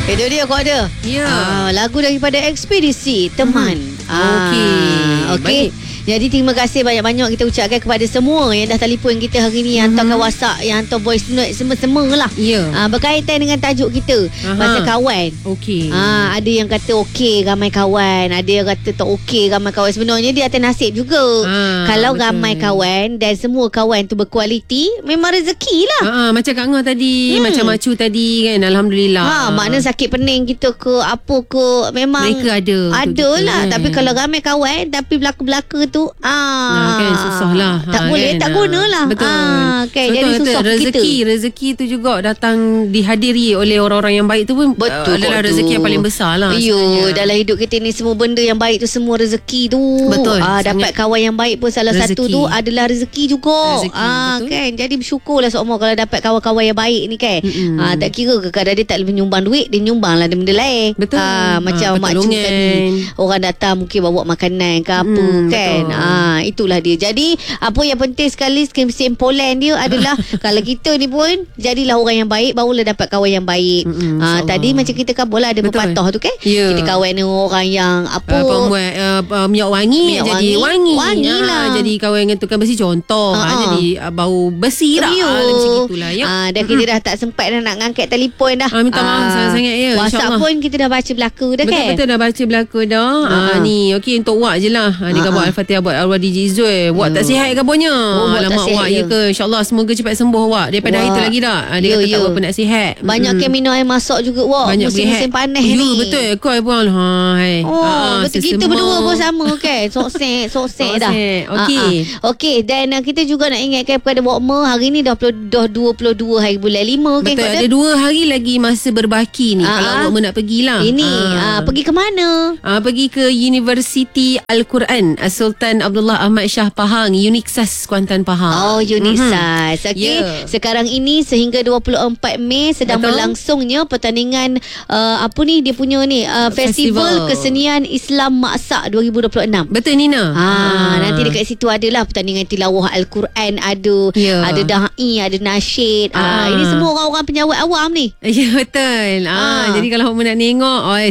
Itu dia kode. Lagu daripada Ekspedisi Teman. Okey. Jadi terima kasih banyak-banyak kita ucapkan kepada semua yang dah telefon kita hari ni, yang hantarkan WhatsApp, yang hantar voice note, semua lah. Berkaitan dengan tajuk kita pasal kawan. Okey. Ada yang kata okey ramai kawan, ada yang kata tak okey ramai kawan. Sebenarnya dia atas nasib juga. Kalau betul. Ramai kawan dan semua kawan tu berkualiti, memang rezeki lah. Macam Kak Ngah tadi, macam Macu tadi kan, alhamdulillah. Makna sakit pening kita ke apa ke, memang mereka ada lah kan. Tapi kalau ramai kawan tapi belaka-belaka tu kan susah lah. Tak boleh, tak guna lah. Betul. Kan, jadi susah rezeki tu juga datang dihadiri oleh orang-orang yang baik tu pun adalah rezeki yang paling besar lah. Dalam hidup kita ni semua benda yang baik tu semua rezeki tu. Betul. Dapat kawan yang baik pun salah satu tu adalah rezeki juga. Kan, jadi bersyukurlah seumur kalau dapat kawan-kawan yang baik ni kan. Tak kira ke kadang dia tak boleh menyumbang duit, dia nyumbang lah benda lain. Betul. Macam Mak Cik tadi, orang datang mungkin bawa makanan ke apa kan. Itulah dia. Jadi apa yang penting sekali kesimpulan dia adalah kalau kita ni pun jadilah orang yang baik, barulah dapat kawan yang baik. Tadi macam kita kabul lah ada pepatah tu kan. Kita kawan dengan orang yang minyak wangi jadi wangi lah. Jadi kawan dengan tukang besi contoh jadi bau besi lah. Macam itulah dan kita dah tak sempat dah nak ngangkat telefon dah. Minta maaf sangat-sangat ya. WhatsApp pun kita dah baca belaka dah kan. Betul dah baca belaka dah. Ni okey untuk Wak je lah. Dia kan buat Al-Fatihah buat arwah DJ Zul. Wak tak sihat kabarnya. Alamak Wak ya ke. InsyaAllah semoga cepat sembuh Wak. Daripada hari tu lagi dah. Dia kata tak apa nak sihat. Banyak yang minum air masak juga Wak. Musim-musim panas ni. Betul. Kau pun betul. Kita berdua pun sama kan. Soksek dah. Okey. Dan kita juga nak ingatkan kepada Wak Ma, hari ni dah 22 hari bulan 5 kan. Betul. Ada 2 hari lagi masa berbaki ni. Kalau Wak Ma nak pergilah. Ini pergi ke mana? Pergi ke Universiti Al-Quran Sultan Abdullah Ahmad Shah Pahang, Uniksas Kuantan Pahang. Uniksas. Okey. Sekarang ini sehingga 24 Mei sedang berlangsungnya pertandingan dia punya ni Festival Kesenian Islam Maksak 2026. Betul Nina. Nanti dekat situ adalah pertandingan tilawah Al-Quran, ada da'i, ada nasyid. Ini semua orang-orang penyawat awam ni. Ya betul. Jadi kalau nak tengok